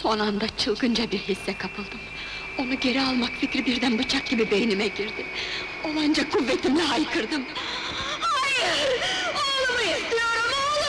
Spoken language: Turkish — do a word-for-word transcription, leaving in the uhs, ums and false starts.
Son anda çılgınca bir hisse kapıldım. Onu geri almak fikri birden bıçak gibi beynime girdi. Olanca kuvvetimle haykırdım.